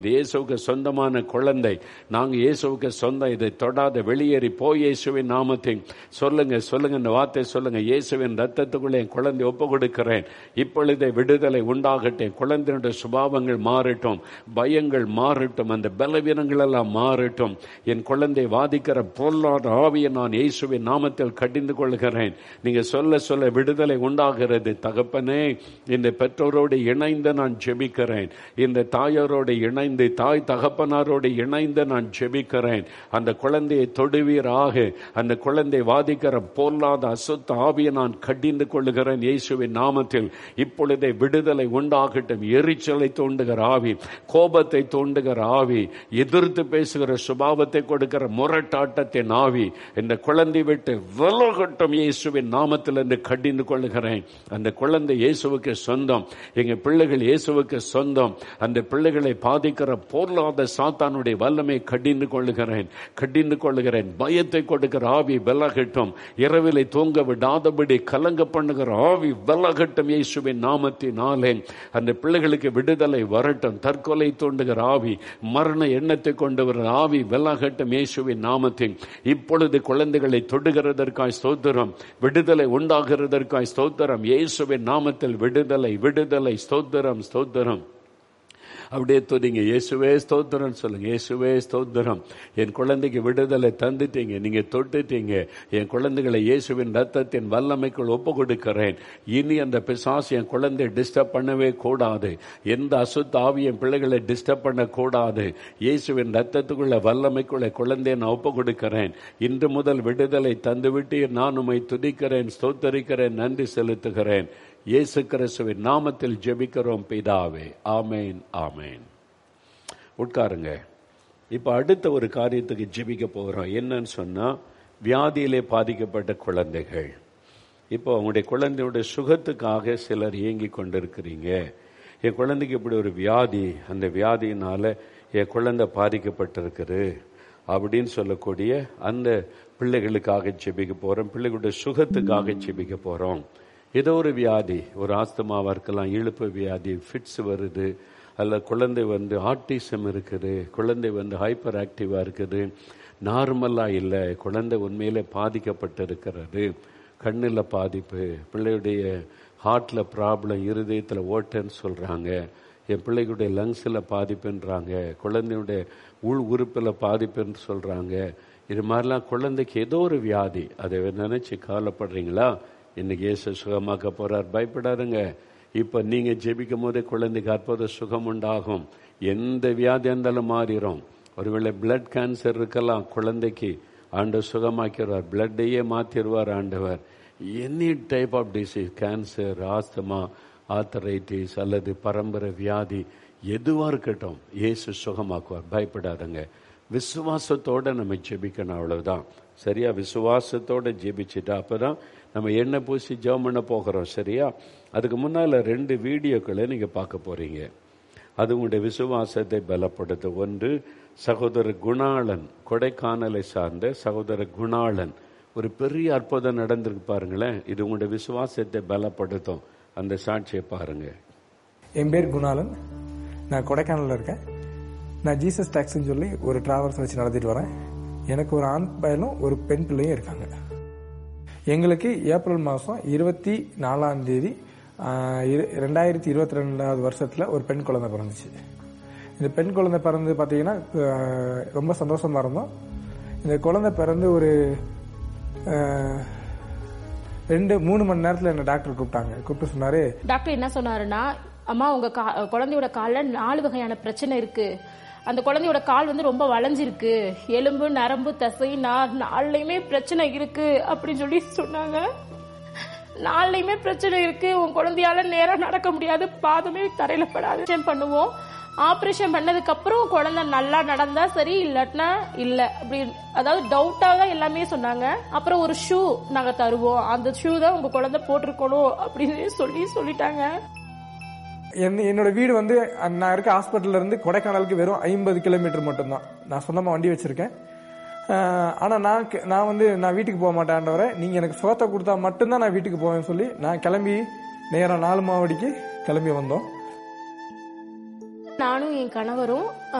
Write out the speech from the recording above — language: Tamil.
இயேசுவுக்கு சொந்தமான குழந்தை, நாங்க இயேசுவுக்கு சொந்தம். இதை தொடாத, வெளியேறி போய் இயேசுவின் நாமத்தை சொல்லுங்க. இந்த வார்த்தை சொல்லுங்க. இயேசுவின் ரத்தத்துக்குள்ளே என் குழந்தை ஒப்பு கொடுக்கிறேன். இப்பொழுதே விடுதலை உண்டாகட்டும். குழந்தையுடைய சுபாவங்கள் மாறட்டும், பயங்கள் மாறட்டும், அந்த பலவீனங்கள் எல்லாம் மாறட்டும். என் குழந்தை வாதிக்கிற பொல்லாத ஆவியை நான் இயேசுவின் நாமத்தில் கடிந்து கொள்கிறேன். நீங்க சொல்ல சொல்ல விடுதலை உண்டாகிறது. தகப்பனே, இந்த பெற்றோரோடு இணைந்து நான் ஜெபிக்கிறேன். இந்த தாயாரோடு இணைந்து, தாய் தகப்பனாரோடு இணைந்து நான் ஜெபிக்கிறேன். அந்த குழந்தையை தொடுவீராக. அந்த குழந்தை வாதிக்கிற பொல்லாத அசுத்த ஆவியை நான் கடிந்து கொள்ளுகிறேன் இயேசுவின் நாமத்தில். இப்பொழுதே விடுதலை உண்டாகட்டும். எரிச்சலை தூண்டுகிற ஆவி, கோபத்தை தூண்டுகிற ஆவி, எதிர்த்து பேசுகிற சுபாவத்தை கொடுக்கிற முரட்டாட்டத்தின் ஆவி இந்த குழந்தை விட்டு விலகட்டும் இயேசுவின் நாமத்தில் என்று கடிந்து கொள்ளுகிறேன். அந்த குழந்தை இயேசுவுக்கு சொந்தம். எங்க பிள்ளைகள் இயேசுவுக்கு சொந்தம். அந்த பிள்ளைகளை பாதிக்கிற பொருளாத சாத்தானுடைய வல்லமை கடிந்து கொள்ளுகிறேன். பயத்தை கொடுக்கிற ஆவி விலகட்டும். இரவிலை தூங்க விடாதபடி கலங்க பண்ணுகிற ஆவி விலகட்டும் இயேசுவின் நாமத்தினாலே. அந்த பிள்ளைகளுக்கு விடுதலை வரட்டும். தற்கொலை தூண்டுகிற ஆவி, மரண எண்ணத்தை கொண்டு வர ஆவி விலகட்டும் இயேசுவின் நாமத்தில். இப்பொழுது குழந்தைகளை தொடுகிறதற்காய் ஸ்தோத்திரம். விடுதலை உண்டாகிறதற்காய் ஸ்தோத்திரம். இயேசுவின் நாமத்தில் விடுதலை, விடுதலை. ஸ்தோத்திரம், ஸ்தோத்திரம். அப்படியே தோதிங்க. இயேசுவே ஸ்தோத்திரம் சொல்லுங்க. இயேசுவே ஸ்தோத்திரம். என் குழந்தைக்கு விடுதலை தந்துட்டீங்க, நீங்க தொட்டுட்டீங்க. என் குழந்தைகளை இயேசுவின் ரத்தத்தின் வல்லமைக்குள் ஒப்பு கொடுக்கிறேன். இனி அந்த பிசாசு என் குழந்தை டிஸ்டர்ப் பண்ணவே கூடாது. எந்த அசுத்த ஆவி என் பிள்ளைகளை டிஸ்டர்ப் பண்ண கூடாது. இயேசுவின் ரத்தத்துக்குள்ள வல்லமைக்குள்ள குழந்தையை நான் ஒப்பு கொடுக்கிறேன். இன்று முதல் விடுதலை தந்துவிட்டு நான் உம்மை துதிக்கிறேன், ஸ்தோத்தரிக்கிறேன், நன்றி செலுத்துகிறேன். இயேசு கிறிஸ்துவின் நாமத்தில் ஜெபிக்கிறோம் பிதாவே. ஆமேன், ஆமேன். உட்காருங்க. இப்ப அடுத்த ஒரு காரியத்துக்கு ஜெபிக்க போகிறோம். என்னன்னு சொன்னா, வியாதியிலே பாதிக்கப்பட்ட குழந்தைகள். இப்போ உங்களுடைய குழந்தையுடைய சுகத்துக்காக சிலர் இயங்கி கொண்டிருக்கிறீங்க. என் குழந்தைக்கு இப்படி ஒரு வியாதி, அந்த வியாதியினால என் குழந்தை பாதிக்கப்பட்டிருக்குது அப்படின்னு சொல்லக்கூடிய அந்த பிள்ளைகளுக்காக ஜெபிக்க போறோம். பிள்ளைகளுடைய சுகத்துக்காக ஜெபிக்க போறோம். ஏதோ ஒரு வியாதி, ஒரு ஆஸ்துமாவா இருக்கலாம், இழுப்பு வியாதி, ஃபிட்ஸ் வருது, அல்ல குழந்தை ஆட்டிசம் இருக்குது, குழந்தை ஹைப்பர் ஆக்டிவா இருக்குது, நார்மலா இல்லை, குழந்தை உண்மையிலே பாதிக்கப்பட்டிருக்கிறது, கண்ணில் பாதிப்பு, பிள்ளையுடைய ஹார்ட்ல ப்ராப்ளம், இருதயத்தில் ஓட்டன்னு சொல்றாங்க, என் பிள்ளைகளுடைய லங்ஸில் பாதிப்புன்றாங்க, குழந்தையுடைய உள் உறுப்பில் பாதிப்புன்னு சொல்றாங்க. இது மாதிரிலாம் குழந்தைக்கு ஏதோ ஒரு வியாதி. அதை நினைச்சு கவலைப்படுறீங்களா? இன்னைக்கு இயேசு சுகமாக்க போறார். பயப்படாதுங்க. இப்ப நீங்க ஜெபிக்கும் போதே குழந்தைக்கு அற்புத சுகம் உண்டாகும். எந்த வியாதி இருந்தாலும் மாறிடும். ஒருவேளை பிளட் கேன்சர் இருக்கலாம், குழந்தைக்கு ஆண்டவர் சுகமாக்கிறார். பிளட்டையே மாத்திடுவார் ஆண்டவர். Any type of disease, cancer, asthma, arthritis அல்லது பரம்பரை வியாதி எதுவா இருக்கட்டும், இயேசு சுகமாக்குவார். பயப்படாதங்க. விசுவாசத்தோட நம்ம ஜெபிக்கணும், அவ்வளவுதான். சரியா? விசுவாசத்தோட ஜெபிச்சுட்டா அப்பதான் நம்ம எண்ணெய் பூசி ஜெபம் பண்ண போகிறோம். சரியா? அதுக்கு முன்னால 2 வீடியோக்களை நீங்க பார்க்க போறீங்க. அது உங்களுடைய விசுவாசத்தை பலப்படுத்தும். ஒன்று, சகோதரர் குணாளன், கொடைக்கானலை சார்ந்த சகோதரர் குணாளன் ஒரு பெரிய அற்புதம் நடந்திருக்கு பாருங்களேன். இது உங்களுடைய விசுவாசத்தை பலப்படுத்தும். அந்த சாட்சியை பாருங்க. என் பேர் குணாளன், நான் கொடைக்கானல்ல இருக்கேன். நான் ஜீசஸ் டாக்ஸின்னு சொல்லி ஒரு டிராவல்ஸ் வச்சு நடத்திட்டு வரேன். எனக்கு ஒரு ஆண் பையனும் ஒரு பெண் பிள்ளையும் இருக்காங்க. எங்களுக்கு ஏப்ரல் மாதம் 24ஆம் தேதி 2022 வருஷத்துல ஒரு பெண் குழந்தை பிறந்துச்சு. இந்த பெண் குழந்தை பிறந்து பார்த்தீங்கன்னா ரொம்ப சந்தோஷமா இருந்தோம். இந்த குழந்தை பிறந்து ஒரு 2-3 மணி நேரத்தில் என்ன டாக்டர் கூப்பிட்டு சொன்னாரு. டாக்டர் என்ன சொன்னாருன்னா, அம்மா உங்க குழந்தையோட காலில் 4 வகையான பிரச்சனை இருக்கு. அந்த குழந்தையோட கால் ரொம்ப வளைஞ்சிருக்கு, எலும்பு, நரம்பு, தசை, நாலுலயுமே பிரச்சனை இருக்கு அப்படின்னு சொல்லி சொன்னாங்க. 4லயுமே பிரச்சனை இருக்கு. உன் குழந்தையால நேரம் நடக்க முடியாது, பாதமே தரையில படாது. பண்ணுவோம். ஆபரேஷன் பண்ணதுக்கு அப்புறம் குழந்தை நல்லா நடந்தா சரி, இல்லாட்டினா இல்ல. அப்படி அதாவது டவுட்டா தான் எல்லாமே சொன்னாங்க. அப்புறம் ஒரு ஷூ நாங்க தருவோம், அந்த ஷூ தான் உங்க குழந்தை போட்டிருக்கணும் அப்படின்னு சொல்லிட்டாங்க. என்னோட வீடு நான் இருக்க ஹாஸ்பிட்டல்ல இருந்து கொடைக்கானலுக்கு வெறும் 50 கிலோமீட்டர் மட்டும்தான். நான் சொந்தமா வண்டி வச்சிருக்கேன். ஆனா நான் வீட்டுக்கு போக மாட்டேன்றவரை, நீங்க எனக்கு சுகத்தை கொடுத்தா மட்டும்தான் நான் வீட்டுக்கு போவேன்னு சொல்லி நான் கிளம்பி நேரம் 4 மாவடிக்கு கிளம்பி வந்தோம். நானும் என் கணவரும்